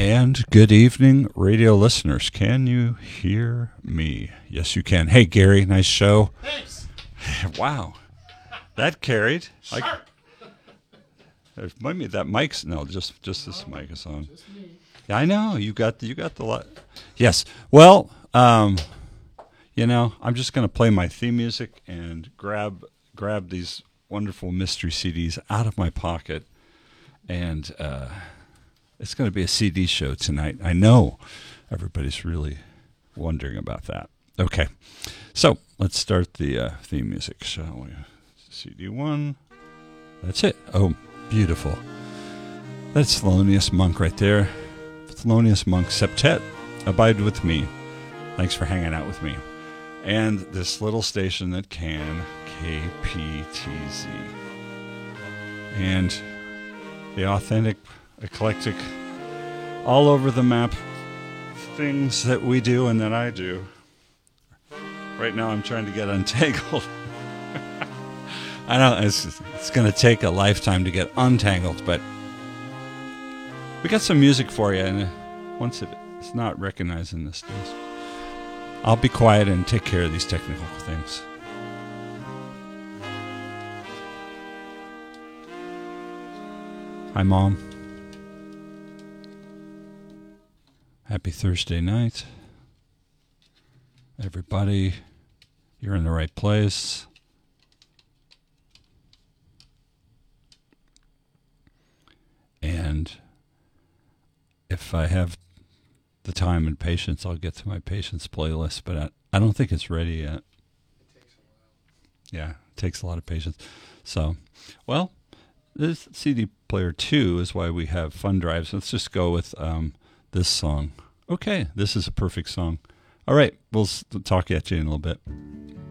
And good evening, radio listeners. Can you hear me? Yes, you can. Hey, Gary, nice show. Thanks. Wow, that carried. Maybe that mic's no, just this mic is on. Just me. Yeah, I know you got the lot. Yes. Well, I'm just going to play my theme music and grab these wonderful mystery CDs out of my pocket, and it's going to be a CD show tonight. I know everybody's really wondering about that. Okay, so let's start the theme music, shall we? CD 1. That's it. Oh, beautiful. That's Thelonious Monk right there. Thelonious Monk Septet, Abide With Me. Thanks for hanging out with me. And this little station that can, KPTZ. And the authentic, eclectic, all over the map things that we do and that I do. Right now I'm trying to get untangled. I know it's going to take a lifetime to get untangled, but we got some music for you, and once it's not recognized in this disc, I'll be quiet and take care of these technical things. Hi, Mom. Happy Thursday night. Everybody, you're in the right place. And if I have the time and patience, I'll get to my patience playlist, but I don't think it's ready yet. It takes a while. Yeah, it takes a lot of patience. So, well, this CD player 2 is why we have fun drives. Let's just go with this song. Okay, this is a perfect song. All right, we'll talk at you in a little bit.